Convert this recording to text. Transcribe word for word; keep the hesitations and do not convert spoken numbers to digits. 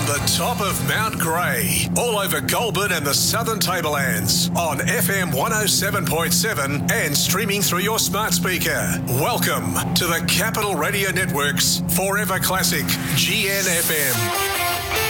From the top of Mount Grey, all over Goulburn and the Southern Tablelands, on F M one oh seven point seven and streaming through your smart speaker. Welcome to the Capital Radio Network's Forever Classic G N F M.